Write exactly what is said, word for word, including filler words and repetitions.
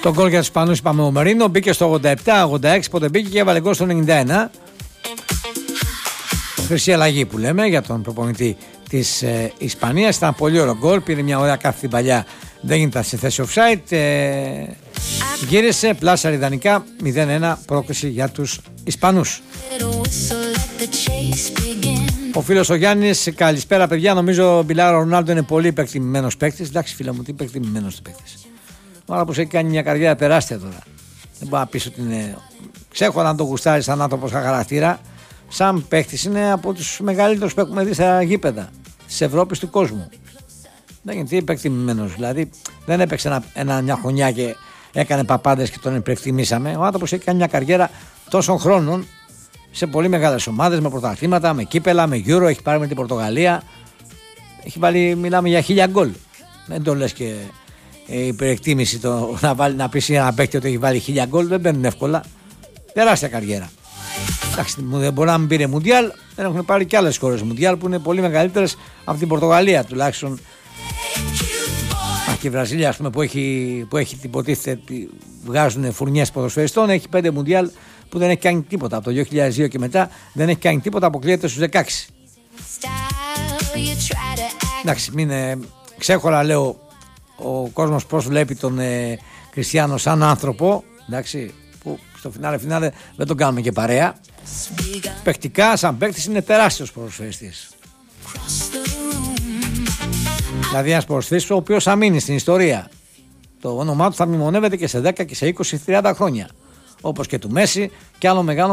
Το γκολ για τους Ισπανούς είπαμε ο Μερίνο, μπήκε στο ογδόντα επτά ογδόντα έξι, πότε μπήκε και έβαλε γκολ στο ενενήντα ένα. Χρυσή αλλαγή που λέμε για τον προπονητή της ε, Ισπανίας. Ήταν πολύ ωραίο γκολ, πήρε μια ωραία κάθετη παλιά, δεν ήταν σε θέση offside. Ε, γύρισε, πλάσαρε ιδανικά, μηδέν ένα πρόκριση για τους Ισπανούς. Ο φίλος ο Γιάννης, καλησπέρα παιδιά. Νομίζω ο Μπιλάρο Ρονάλντο είναι πολύ υπεκτιμημένος παίκτης. Εντάξει, φίλε μου, τι υπεκτιμημένος παίκτης. Άρα πως έχει κάνει μια καριέρα τεράστια τώρα. Δεν μπορεί να πεις ότι είναι. Ξέχω να τον γουστάρει σαν άνθρωπος χαρακτήρα. Σαν παίκτης είναι από τους μεγαλύτερους που έχουμε δει στα γήπεδα της Ευρώπης, του κόσμου. Δεν είναι τι υπεκτιμημένος. Δηλαδή δεν έπαιξε ένα, ένα, μια χρονιά και έκανε παπάντες και τον υπεκτιμήσαμε. Ο άνθρωπος έχει κάνει μια καριέρα τόσων χρόνων σε πολύ μεγάλες ομάδες, με πρωταθλήματα, με κύπελα, με Euro. Έχει πάρει με την Πορτογαλία. Έχει βάλει, μιλάμε για χίλια γκολ. Δεν το λες και η υπερεκτίμηση το, να, βάλει, να πεις ένα παίκτη ότι έχει βάλει χίλια γκολ, δεν μπαίνουν εύκολα. Τεράστια καριέρα. Εντάξει, δεν μπορεί να μην πήρε Μουντιάλ, δεν έχουν πάρει και άλλες χώρες Μουντιάλ που είναι πολύ μεγαλύτερες από την Πορτογαλία τουλάχιστον. Και η Βραζίλια, ας πούμε, που έχει, που έχει υποτίθεται, βγάζουν φουρνιές ποδοσφαιριστών, έχει πέντε Μουντιάλ που δεν έχει κάνει τίποτα. Από το δύο χιλιάδες δύο και μετά δεν έχει κάνει τίποτα, αποκλείεται στους δεκαέξι. Εντάξει, μην ε, ξέχωρα λέω ο κόσμος πώς βλέπει τον ε, Κριστιάνο σαν άνθρωπο, εντάξει, που στο φινάλε φινάλε δεν τον κάνουμε και παρέα. Παικτικά, σαν παίκτης είναι τεράστιος ποδοσφαιριστής. Δηλαδή ένας ποδοσφαιριστής ο οποίος θα μείνει στην ιστορία. Το όνομά του θα μνημονεύεται και σε δέκα και σε είκοσι τριάντα χρόνια. Όπως και του Μέση και άλλο μεγάλο